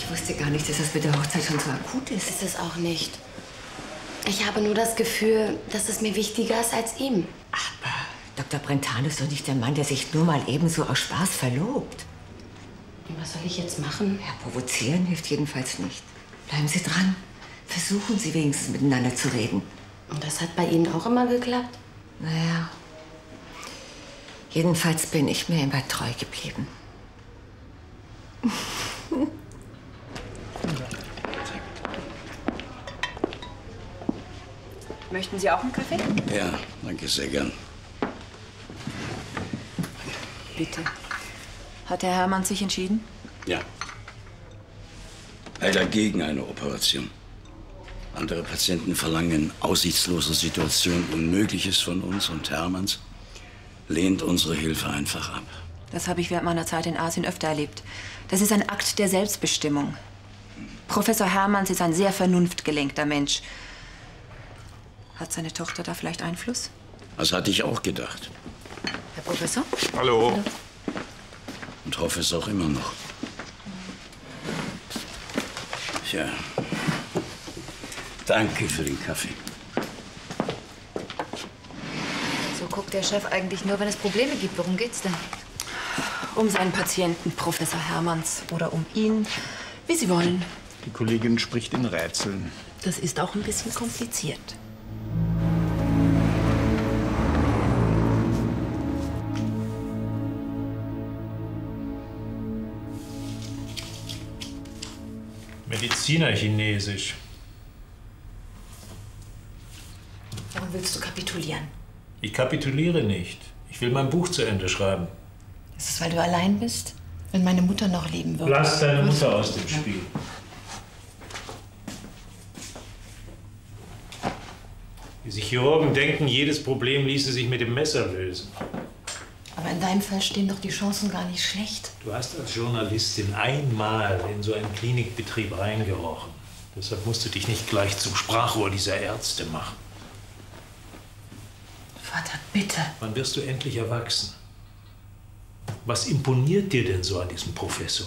Ich wusste gar nicht, dass das mit der Hochzeit schon so akut ist. Ist es auch nicht. Ich habe nur das Gefühl, dass es mir wichtiger ist als ihm. Aber Dr. Brentano ist doch nicht der Mann, der sich nur mal ebenso aus Spaß verlobt. Und was soll ich jetzt machen? Ja, provozieren hilft jedenfalls nicht. Bleiben Sie dran. Versuchen Sie wenigstens miteinander zu reden. Und das hat bei Ihnen auch immer geklappt? Naja. Jedenfalls bin ich mir immer treu geblieben. Möchten Sie auch einen Kaffee? Ja, danke sehr gern. Bitte. Hat Herr Hermann sich entschieden? Ja. Leider gegen eine Operation. Andere Patienten verlangen in aussichtsloser Situation Unmögliches von uns und Hermanns lehnt unsere Hilfe einfach ab. Das habe ich während meiner Zeit in Asien öfter erlebt. Das ist ein Akt der Selbstbestimmung. Professor Hermanns ist ein sehr vernunftgelenkter Mensch. Hat seine Tochter da vielleicht Einfluss? Das hatte ich auch gedacht. Herr Professor? Hallo. Und hoffe es auch immer noch. Tja. Danke für den Kaffee. So guckt der Chef eigentlich nur, wenn es Probleme gibt. Worum geht's denn? Um seinen Patienten, Professor Hermanns. Oder um ihn, wie Sie wollen. Die Kollegin spricht in Rätseln. Das ist auch ein bisschen kompliziert. Mediziner-Chinesisch. Warum willst du kapitulieren? Ich kapituliere nicht. Ich will mein Buch zu Ende schreiben. Ist es, weil du allein bist? Wenn meine Mutter noch leben würde. Lass deine Mutter aus dem Spiel. Diese Chirurgen denken, jedes Problem ließe sich mit dem Messer lösen. Aber in deinem Fall stehen doch die Chancen gar nicht schlecht. Du hast als Journalistin einmal in so einen Klinikbetrieb reingerochen. Deshalb musst du dich nicht gleich zum Sprachrohr dieser Ärzte machen. Vater, bitte. Wann wirst du endlich erwachsen? Was imponiert dir denn so an diesem Professor?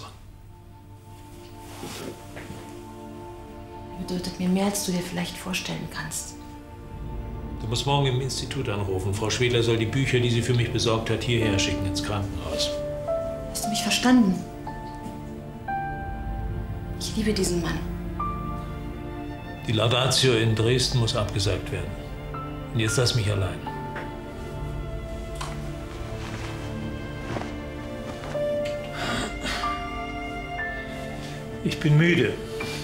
Bedeutet mir mehr, als du dir vielleicht vorstellen kannst. Du musst morgen im Institut anrufen. Frau Schwedler soll die Bücher, die sie für mich besorgt hat, hierher schicken ins Krankenhaus. Hast du mich verstanden? Ich liebe diesen Mann. Die Laudatio in Dresden muss abgesagt werden. Und jetzt lass mich allein. Ich bin müde.